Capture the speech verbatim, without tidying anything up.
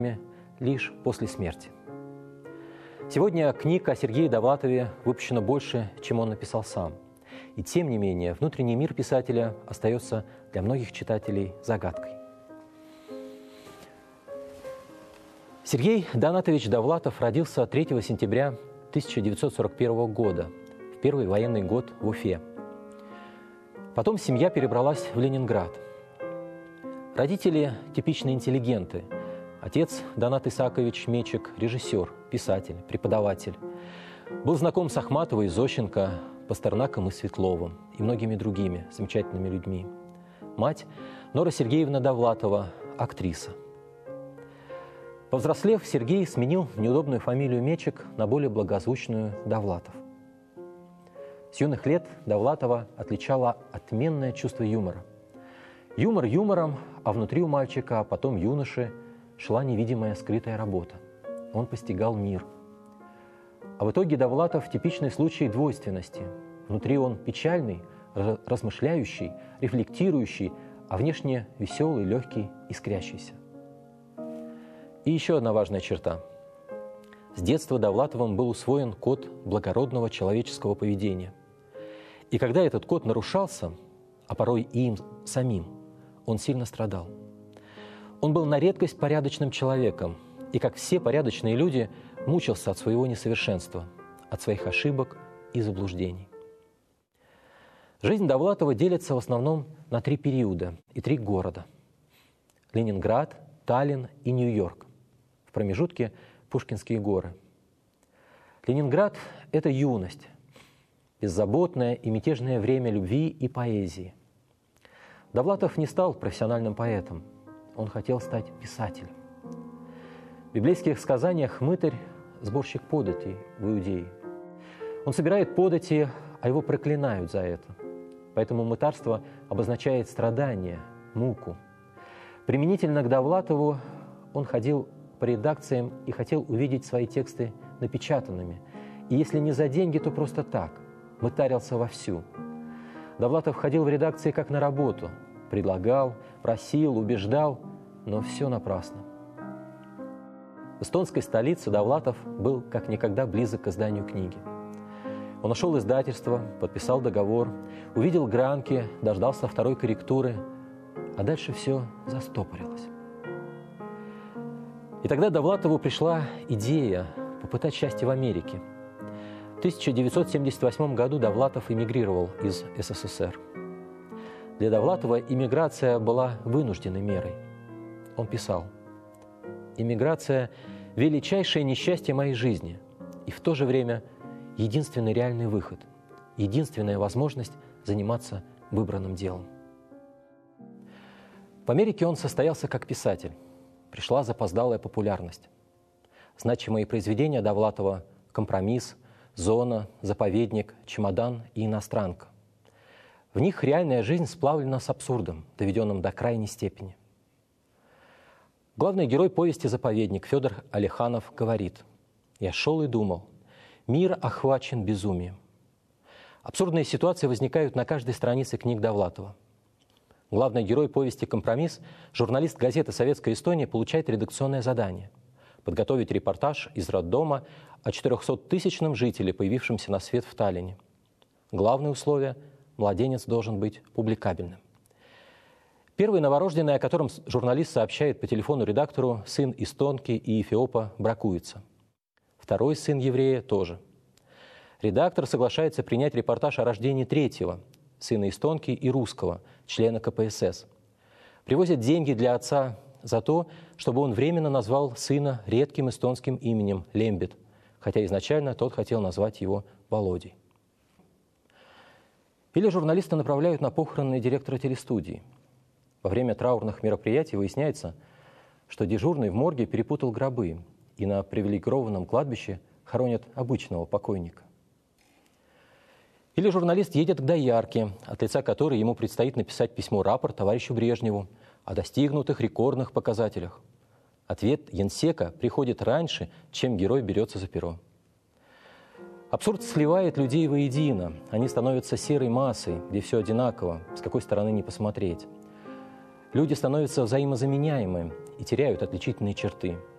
лишь после смерти. Сегодня книг о Сергее Довлатове выпущено больше, чем он написал сам. И тем не менее, внутренний мир писателя остается для многих читателей загадкой. Сергей Донатович Довлатов родился третьего сентября тысяча девятьсот сорок первого года, в первый военный год в Уфе. Потом семья перебралась в Ленинград. Родители – типичные интеллигенты. Отец Донат Исаакович Мечик – режиссер, писатель, преподаватель. Был знаком с Ахматовой, Зощенко, Пастернаком и Светловым и многими другими замечательными людьми. Мать – Нора Сергеевна Довлатова, актриса. Повзрослев, Сергей сменил неудобную фамилию Мечик на более благозвучную Довлатов. С юных лет Довлатова отличало отменное чувство юмора. Юмор юмором, а внутри у мальчика, а потом юноши, шла невидимая скрытая работа. Он постигал мир. А в итоге Довлатов – типичный случай двойственности. Внутри он печальный, размышляющий, рефлектирующий, а внешне веселый, легкий, искрящийся. И еще одна важная черта. С детства Довлатовым был усвоен код благородного человеческого поведения. И когда этот код нарушался, а порой и им самим, он сильно страдал. Он был на редкость порядочным человеком, и, как все порядочные люди, мучился от своего несовершенства, от своих ошибок и заблуждений. Жизнь Довлатова делится в основном на три периода и три города – Ленинград, Таллин и Нью-Йорк. В промежутке Пушкинские горы. Ленинград – это юность, беззаботное и мятежное время любви и поэзии. Довлатов не стал профессиональным поэтом, он хотел стать писателем. В библейских сказаниях мытарь – сборщик податей в Иудее. Он собирает подати, а его проклинают за это. Поэтому мытарство обозначает страдание, муку. Применительно к Довлатову он ходил по редакциям и хотел увидеть свои тексты напечатанными. И если не за деньги, то просто так. Мытарился вовсю. Довлатов ходил в редакции как на работу. Предлагал, просил, убеждал, но все напрасно. В эстонской столице Довлатов был как никогда близок к изданию книги. Он нашел издательство, подписал договор, увидел гранки, дождался второй корректуры, а дальше все застопорилось. И тогда Довлатову пришла идея попытать счастье в Америке. В тысяча девятьсот семьдесят восьмом году Довлатов эмигрировал из СССР. Для Довлатова эмиграция была вынужденной мерой. Он писал: «Эмиграция – величайшее несчастье моей жизни, и в то же время единственный реальный выход, единственная возможность заниматься выбранным делом». В Америке он состоялся как писатель. Пришла запоздалая популярность. Значимые произведения Довлатова «Компромисс», «Зона», «Заповедник», «Чемодан» и «Иностранка». В них реальная жизнь сплавлена с абсурдом, доведенным до крайней степени. Главный герой повести «Заповедник» Федор Алеханов говорит: «Я шел и думал, мир охвачен безумием». Абсурдные ситуации возникают на каждой странице книг Довлатова. Главный герой повести «Компромисс», журналист газеты «Советская Эстония», получает редакционное задание – подготовить репортаж из роддома о четырехсоттысячном жителе, появившемся на свет в Таллине. Главное условие – младенец должен быть публикабельным. Первый новорожденный, о котором журналист сообщает по телефону редактору, сын эстонки и эфиопа, бракуется. Второй сын еврея тоже. Редактор соглашается принять репортаж о рождении третьего, сына эстонки и русского, члена ка пэ эс эс. Привозят деньги для отца за то, чтобы он временно назвал сына редким эстонским именем Лембет, хотя изначально тот хотел назвать его Володей. Или журналиста направляют на похороны директора телестудии. Во время траурных мероприятий выясняется, что дежурный в морге перепутал гробы, и на привилегированном кладбище хоронят обычного покойника. Или журналист едет к доярке, от лица которой ему предстоит написать письмо-рапорт товарищу Брежневу о достигнутых рекордных показателях. Ответ генсека приходит раньше, чем герой берется за перо. Абсурд сливает людей воедино. Они становятся серой массой, где все одинаково, с какой стороны ни посмотреть. Люди становятся взаимозаменяемы и теряют отличительные черты.